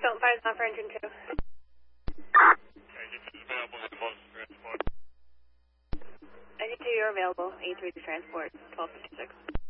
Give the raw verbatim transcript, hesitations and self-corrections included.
Don't fire is not for engine two. Engine two is available with most transport. Engine two, you're available. A three to transport, twelve fifty-six.